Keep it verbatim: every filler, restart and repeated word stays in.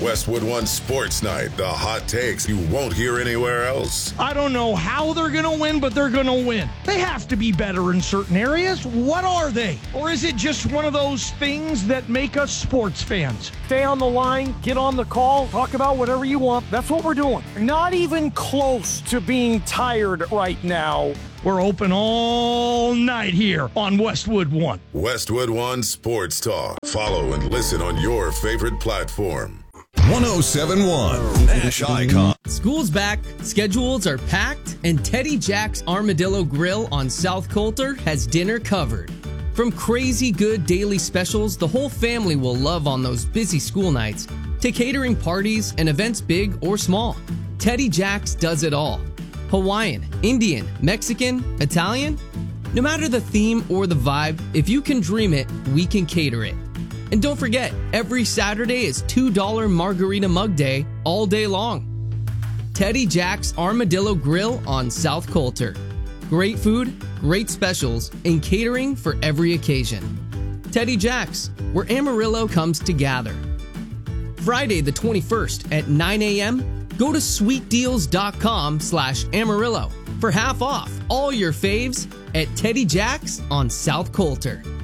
Westwood One Sports Night, the hot takes you won't hear anywhere else. I don't know how they're going to win, but they're going to win. They have to be better in certain areas. What are they? Or is it just one of those things that make us sports fans? Stay on the line, get on the call, talk about whatever you want. That's what we're doing. Not even close to being tired right now. We're open all night here on Westwood One. Westwood One Sports Talk. Follow and listen on your favorite platform. one oh seven point one Nash Icon. School's back, schedules are packed, and Teddy Jack's Armadillo Grill on South Coulter has dinner covered. From crazy good daily specials the whole family will love on those busy school nights, to catering parties and events big or small, Teddy Jack's does it all. Hawaiian, Indian, Mexican, Italian? No matter the theme or the vibe, if you can dream it, we can cater it. And don't forget, every Saturday is two dollars Margarita Mug Day all day long. Teddy Jack's Armadillo Grill on South Coulter. Great food, great specials, and catering for every occasion. Teddy Jack's, where Amarillo comes to gather. Friday the twenty-first at nine a.m., go to sweetdeals.com slash Amarillo for half off all your faves at Teddy Jack's on South Coulter.